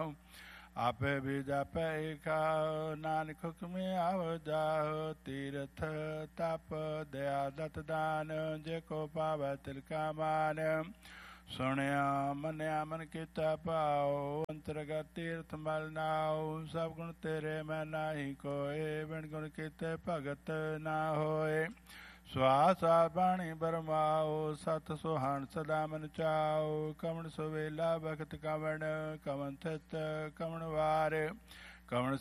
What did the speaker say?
ਆਪੇ ਵੀ ਜਾਪੈ ਏਕਾ ਨਾਨਕ ਹੁਕਮੇ ਆਵ ਜਾਹੁ ਤੀਰਥ ਤਪ ਦਇਆ ਦਤ ਦਾਨ ਜੇ ਕੋ ਪਾਵੈ ਤਿਲ ਕਾ ਮਾਨ ਸੁਣਿਆ ਮੰਨਿਆ ਮਨ ਕੀਤਾ ਭਾਉ ਅੰਤਰਗਤ ਤੀਰਥ ਮਲ ਨਾਉ ਸਭ ਗੁਣ ਤੇਰੇ ਮੈਂ ਨਾਹੀ ਕੋਏ ਬਿਨ ਗੁਣ ਕੀਤੇ ਭਗਤ ਨਾ ਹੋਏ ਸਵਾਸ ਬਾਣੀ ਬਰਮਾਓ ਸਤ ਸੁਹਾਣ ਸਦਾ ਮਨ ਚਾਓ ਕਵਣ ਸੁਵੇਲਾ ਬਖਤ ਕਵਣ ਕਵਨ ਥਿਤ ਕਵਣ ਵਾਰ ਕਵਣ